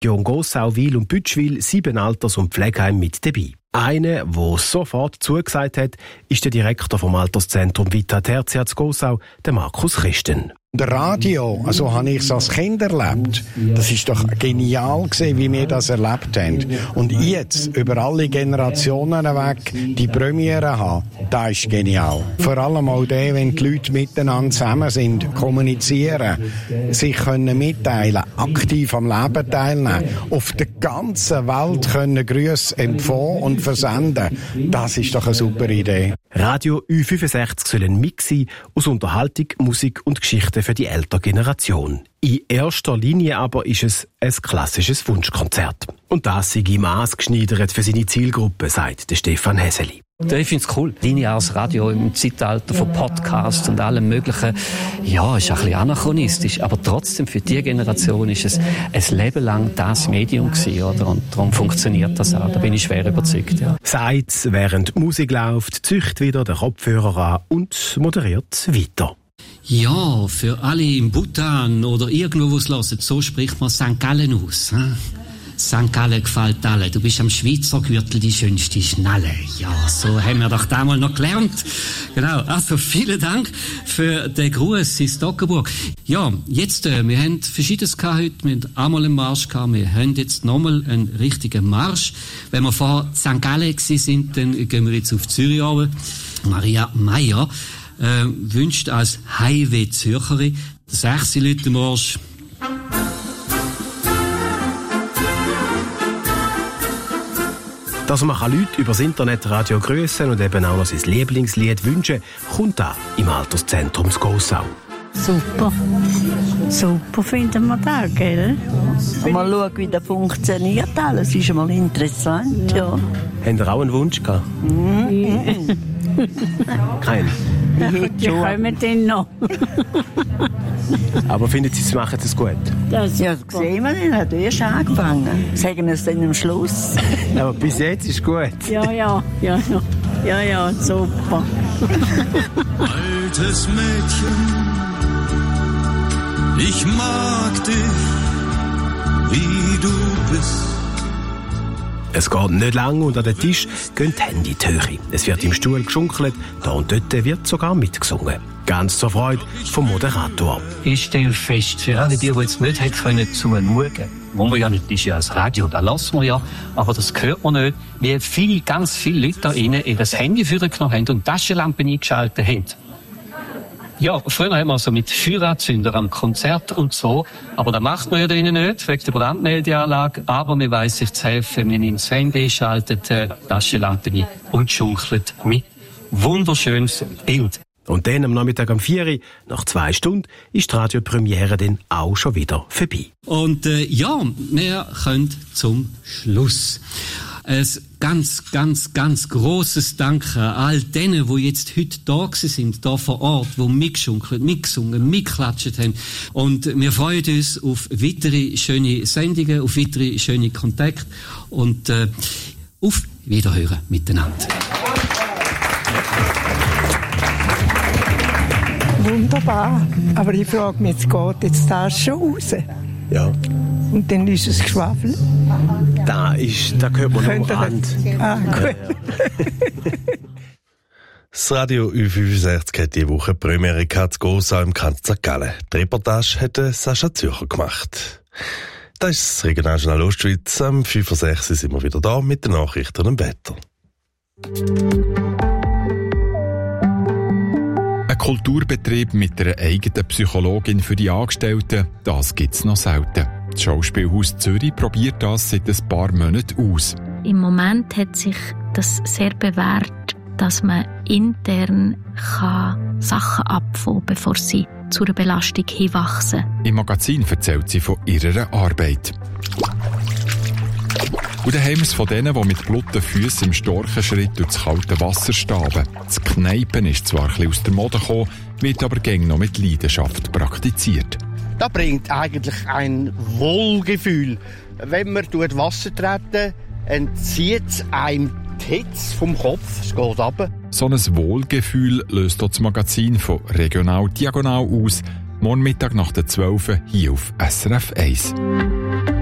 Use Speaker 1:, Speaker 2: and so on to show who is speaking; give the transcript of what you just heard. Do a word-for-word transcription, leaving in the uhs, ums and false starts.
Speaker 1: Region Gossau, Wil und Bütschwil sieben Alters- und Pflegeheime mit dabei. Einer, der sofort zugesagt hat, ist der Direktor vom Alterszentrum Vita Tertia zu Gossau, der Markus Christen.
Speaker 2: Der Radio, also habe ich es als Kind erlebt. Das ist doch genial gewesen, wie wir das erlebt haben. Und jetzt, über alle Generationen weg, die Premiere haben, das ist genial. Vor allem auch der, wenn die Leute miteinander zusammen sind, kommunizieren, sich können mitteilen, aktiv am Leben teilnehmen, auf der ganzen Welt können Grüße empfangen und versenden. Das ist doch eine super Idee.
Speaker 1: Radio Ü fünfundsechzig soll ein Mix sein aus Unterhaltung, Musik und Geschichten für die ältere Generation. In erster Linie aber ist es ein klassisches Wunschkonzert. Und das sei maßgeschneidert für seine Zielgruppe, sagt der Stefan Häseli.
Speaker 3: Ich finde es cool. Lineares Radio im Zeitalter von Podcasts und allem Möglichen. Ja, ist ein bisschen anachronistisch, aber trotzdem für die Generation ist es ein Leben lang das Medium gewesen, oder? Und darum funktioniert das auch. Da bin ich schwer überzeugt, ja.
Speaker 1: Sagt, während die Musik läuft, zücht wieder den Kopfhörer an und moderiert weiter.
Speaker 4: Ja, für alle im Bhutan oder irgendwo, wo es hören, so spricht man Sankt Gallen aus. Hm? Sankt Gallen gefällt alle. Du bist am Schweizer Gürtel die schönste Schnalle. Ja, so haben wir doch damals noch gelernt. Genau. Also, vielen Dank für den Gruß in Stockenburg. Ja, jetzt, äh, wir haben Verschiedenes gehabt heute. Wir haben einmal einen Marsch gehabt. Wir haben jetzt nochmal einen richtigen Marsch. Wenn wir vor Sankt Gallen gewesen sind, dann gehen wir jetzt auf Zürich runter. Maria Meyer äh, wünscht als Highway Zürcherin sechs Leute Marsch.
Speaker 1: Dass man Leute über das Internetradio grüßen und eben auch noch sein Lieblingslied wünschen, kommt da im Alterszentrum Gossau.
Speaker 5: Super. Super finden wir das, gell? Mal schauen, wie das funktioniert alles. Ist mal interessant, ja.
Speaker 1: Habt ihr auch einen Wunsch gehabt?
Speaker 5: Mhm.
Speaker 1: Kein?
Speaker 5: Die kommen dann noch.
Speaker 1: Aber finden Sie, Sie machen es gut?
Speaker 5: Das ja, das sehen wir, er hat erst angefangen. Sagen wir es dann am Schluss.
Speaker 1: Aber bis jetzt ist gut.
Speaker 5: Ja, ja, ja, ja, ja, ja, super.
Speaker 6: Altes Mädchen, ich mag dich, wie du bist.
Speaker 1: Es geht nicht lang und an den Tisch gehen die Hände in die Höhe. Es wird im Stuhl geschunkelt, da und dort wird sogar mitgesungen. Ganz zur Freude vom Moderator.
Speaker 3: Ich stelle fest, für alle die, die jetzt nicht hätten können zuschauen, wo man ja nicht ist, ja das Radio, da lassen wir ja, aber das hört man nicht, wie viele, ganz viele Leute da innen ihr das Handy vorgenommen haben und Taschenlampen eingeschaltet haben. Ja, früher haben wir so mit Feueranzünder am Konzert und so, aber das macht man ja drinnen nicht, wegen der Brandmeldeanlage, aber man weiss sich zu helfen, man nimmt das Handy, schaltet äh, Taschenlampen ein und schunkelt mit. Wunderschönes Bild.
Speaker 1: Und dann am Nachmittag um vier Uhr, nach zwei Stunden, ist die Radiopremiere dann auch schon wieder vorbei.
Speaker 4: Und äh, ja, wir können zum Schluss. Ein ganz, ganz, ganz grosses Danke an all denen, die jetzt heute da sind, da vor Ort, die mitgeschunkelt, mitgesungen, mitgeklatscht haben. Und wir freuen uns auf weitere schöne Sendungen, auf weitere schöne Kontakte und äh, auf Wiederhören miteinander.
Speaker 7: Wunderbar. Aber ich frage mich, jetzt geht jetzt das schon raus?
Speaker 1: Ja.
Speaker 7: Und dann ist es Geschwafel?
Speaker 1: Da ist, da hört man nur am Rand.
Speaker 7: Ah, gut.
Speaker 8: Das Radio Ü fünfundsechzig hat diese Woche Premiere gehabt, Gossau im Kanton Sankt Gallen. Die Reportage hat Sascha Zürcher gemacht. Das ist das Regionaljournal Ostschweiz. Am fünf Uhr sechs sind wir wieder da mit den Nachrichten und dem Wetter.
Speaker 9: Ein Kulturbetrieb mit einer eigenen Psychologin für die Angestellten, das gibt es noch selten. Das Schauspielhaus Zürich probiert das seit ein paar Monaten aus.
Speaker 10: Im Moment hat sich das sehr bewährt, dass man intern kann Sachen abfangen kann, bevor sie zu einer Belastung hinwachsen.
Speaker 9: Im Magazin erzählt sie von ihrer Arbeit. Und dann haben wir es von denen, die mit blutigen Füssen im Storchenschritt durch das kalte Wasser staben. Das Kneipen ist zwar ein bisschen aus der Mode gekommen, wird aber gängig noch mit Leidenschaft praktiziert.
Speaker 11: Das bringt eigentlich ein Wohlgefühl. Wenn man durch Wasser treten, entzieht es einem die Hitze vom Kopf, es geht runter.
Speaker 9: So ein Wohlgefühl löst das Magazin von Regional Diagonal aus. Morgen Mittag nach der zwölf hier auf S R F eins.